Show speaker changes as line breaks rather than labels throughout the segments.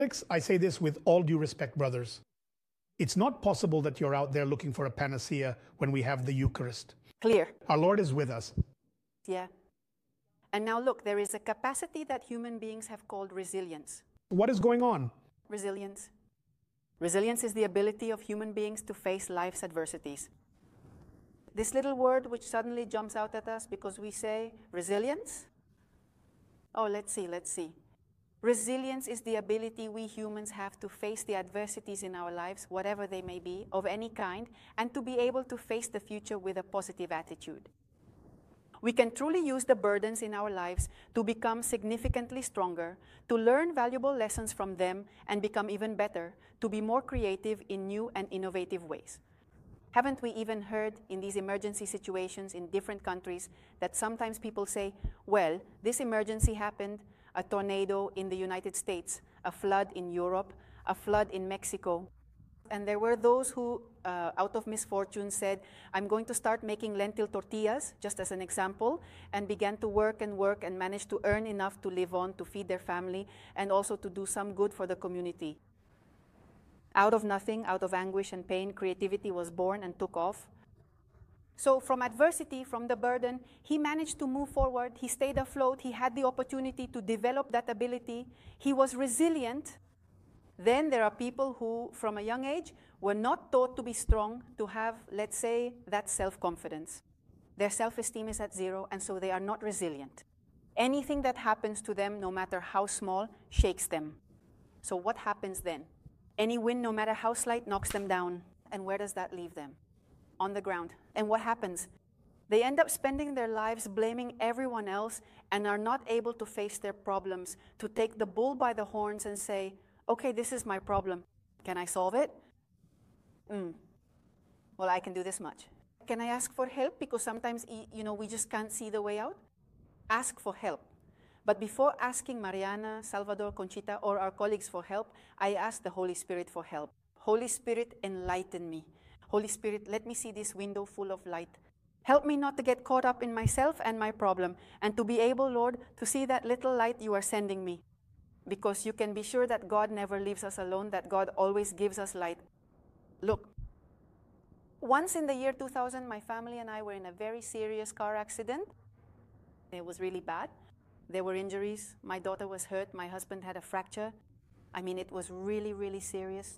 I say this with all due respect, brothers. It's not possible that you're out there looking for a panacea when we have the Eucharist.
Clear.
Our Lord is with us.
Yeah. And now look, there is a capacity that human beings have called resilience.
What is going on?
Resilience. Resilience is the ability of human beings to face life's adversities. This little word which suddenly jumps out at us because we say resilience. Oh, let's see. Resilience is the ability we humans have to face the adversities in our lives, whatever they may be, of any kind, and to be able to face the future with a positive attitude. We can truly use the burdens in our lives to become significantly stronger, to learn valuable lessons from them and become even better, to be more creative in new and innovative ways. Haven't we even heard in these emergency situations in different countries that sometimes people say, well, this emergency happened, a tornado in the United States, a flood in Europe, a flood in Mexico. And there were those who, out of misfortune, said, I'm going to start making lentil tortillas, just as an example, and began to work and managed to earn enough to live on, to feed their family, and also to do some good for the community. Out of nothing, out of anguish and pain, creativity was born and took off. So from adversity, from the burden, he managed to move forward. He stayed afloat. He had the opportunity to develop that ability. He was resilient. Then there are people who, from a young age, were not taught to be strong, to have, let's say, that self-confidence. Their self-esteem is at zero, and so they are not resilient. Anything that happens to them, no matter how small, shakes them. So what happens then? Any wind, no matter how slight, knocks them down. And where does that leave them? On the ground. And what happens? They end up spending their lives blaming everyone else and are not able to face their problems, to take the bull by the horns and say, okay, this is my problem. Can I solve it? Well, I can do this much. Can I ask for help? Because sometimes, we just can't see the way out. Ask for help. But before asking Mariana, Salvador, Conchita, or our colleagues for help, I ask the Holy Spirit for help. Holy Spirit, enlighten me. Holy Spirit, let me see this window full of light. Help me not to get caught up in myself and my problem, and to be able, Lord, to see that little light you are sending me. Because you can be sure that God never leaves us alone, that God always gives us light. Look, once in the year 2000, my family and I were in a very serious car accident. It was really bad. There were injuries. My daughter was hurt. My husband had a fracture. I mean, it was really, really serious.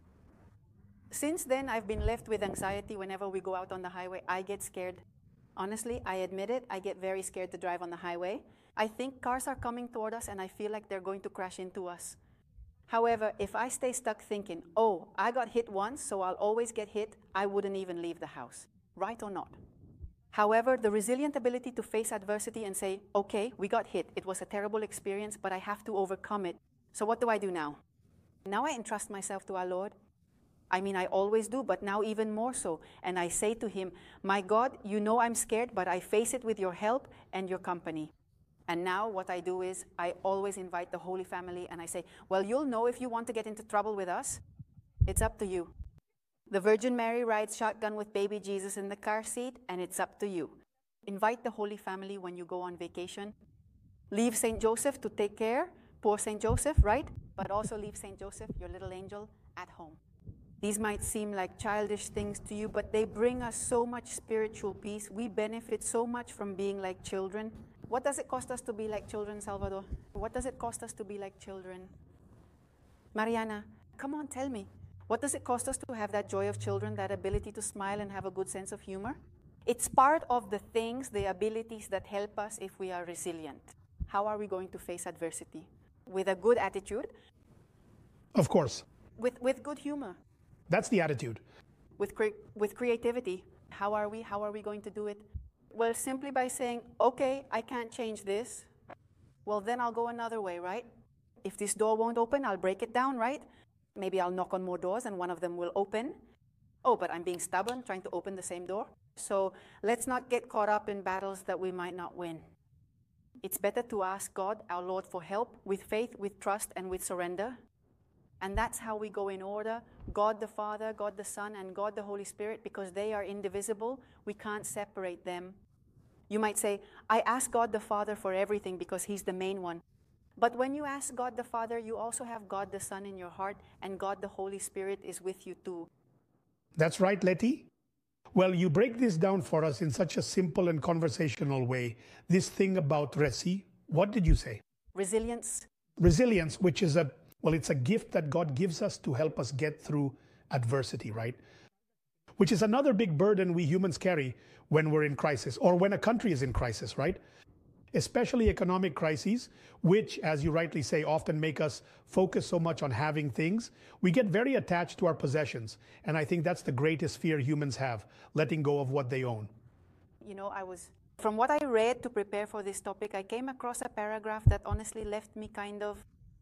Since then, I've been left with anxiety whenever we go out on the highway. I get scared. Honestly, I admit it. I get very scared to drive on the highway. I think cars are coming toward us, and I feel like they're going to crash into us. However, if I stay stuck thinking, oh, I got hit once, so I'll always get hit, I wouldn't even leave the house. Right or not? However, the resilient ability to face adversity and say, okay, we got hit. It was a terrible experience, but I have to overcome it. So what do I do now? Now I entrust myself to our Lord. I mean, I always do, but now even more so. And I say to him, my God, you know I'm scared, but I face it with your help and your company. And now what I do is I always invite the Holy Family and I say, well, you'll know if you want to get into trouble with us. It's up to you. The Virgin Mary rides shotgun with baby Jesus in the car seat, and it's up to you. Invite the Holy Family when you go on vacation. Leave St. Joseph to take care, poor St. Joseph, right? But also leave St. Joseph, your little angel, at home. These might seem like childish things to you, but they bring us so much spiritual peace. We benefit so much from being like children. What does it cost us to be like children, Salvador? What does it cost us to be like children? Mariana, come on, tell me. What does it cost us to have that joy of children, that ability to smile and have a good sense of humor? It's part of the things, the abilities that help us if we are resilient. How are we going to face adversity? With a good attitude.
Of course.
With good humor.
That's the attitude.
With creativity. How are we going to do it? Well, simply by saying, okay, I can't change this. Well, then I'll go another way, right? If this door won't open, I'll break it down, right? Maybe I'll knock on more doors and one of them will open. Oh, but I'm being stubborn, trying to open the same door. So let's not get caught up in battles that we might not win. It's better to ask God, our Lord, for help with faith, with trust, and with surrender. And that's how we go in order. God the Father, God the Son, and God the Holy Spirit, because they are indivisible. We can't separate them. You might say, I ask God the Father for everything because he's the main one. But when you ask God the Father, you also have God the Son in your heart, and God the Holy Spirit is with you too.
That's right, Letty. Well, you break this down for us in such a simple and conversational way. This thing about resi, what did you say?
Resilience.
Resilience, which is it's a gift that God gives us to help us get through adversity, right? Which is another big burden we humans carry when we're in crisis or when a country is in crisis, right? Especially economic crises, which, as you rightly say, often make us focus so much on having things. We get very attached to our possessions. And I think that's the greatest fear humans have, letting go of what they own.
You know, from what I read to prepare for this topic, I came across a paragraph that honestly left me kind of.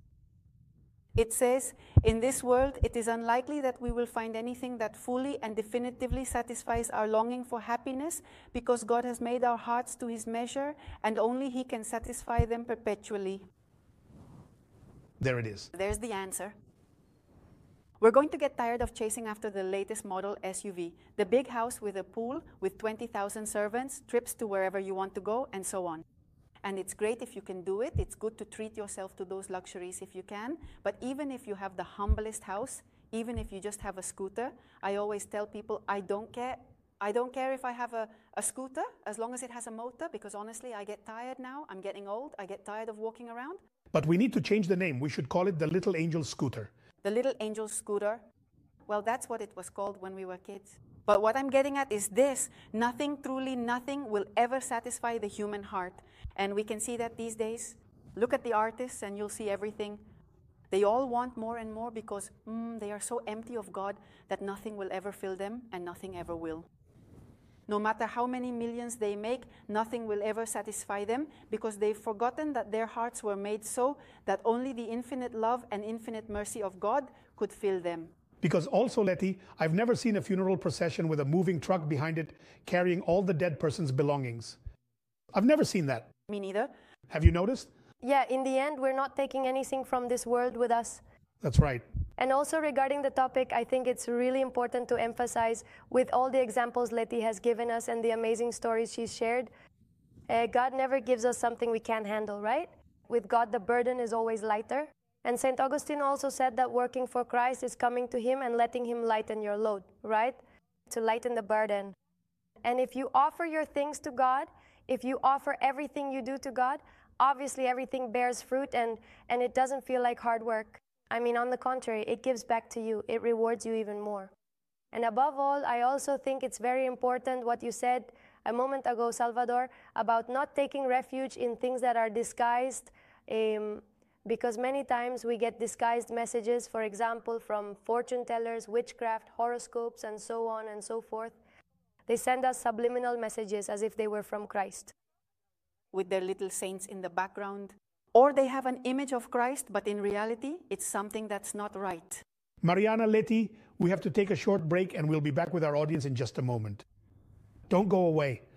It says, in this world, it is unlikely that we will find anything that fully and definitively satisfies our longing for happiness, because God has made our hearts to His measure, and only He can satisfy them perpetually.
There it is.
There's the answer. We're going to get tired of chasing after the latest model SUV, the big house with a pool with 20,000 servants, trips to wherever you want to go, and so on. And it's great if you can do it. It's good to treat yourself to those luxuries if you can. But even if you have the humblest house, even if you just have a scooter, I always tell people, I don't care. I don't care if I have a scooter, as long as it has a motor, because honestly, I get tired now. I'm getting old. I get tired of walking around.
But we need to change the name. We should call it the Little Angel Scooter.
The Little Angel Scooter. Well, that's what it was called when we were kids. But what I'm getting at is this: nothing, truly nothing, will ever satisfy the human heart. And we can see that these days. Look at the artists and you'll see everything. They all want more and more because they are so empty of God that nothing will ever fill them and nothing ever will. No matter how many millions they make, nothing will ever satisfy them, because they've forgotten that their hearts were made so that only the infinite love and infinite mercy of God could fill them.
Because also, Letty, I've never seen a funeral procession with a moving truck behind it carrying all the dead person's belongings. I've never seen that.
Me neither.
Have you noticed?
Yeah, in the end, we're not taking anything from this world with us.
That's right.
And also regarding the topic, I think it's really important to emphasize, with all the examples Letty has given us and the amazing stories she's shared, God never gives us something we can't handle, right? With God, the burden is always lighter. And St. Augustine also said that working for Christ is coming to Him and letting Him lighten your load, right? To lighten the burden. And if you offer your things to God, if you offer everything you do to God, obviously everything bears fruit and it doesn't feel like hard work. I mean, on the contrary, it gives back to you. It rewards you even more. And above all, I also think it's very important what you said a moment ago, Salvador, about not taking refuge in things that are disguised, because many times we get disguised messages, for example, from fortune tellers, witchcraft, horoscopes, and so on and so forth. They send us subliminal messages as if they were from Christ.
With their little saints in the background. Or they have an image of Christ, but in reality, it's something that's not right.
Mariana, Letty, we have to take a short break and we'll be back with our audience in just a moment. Don't go away.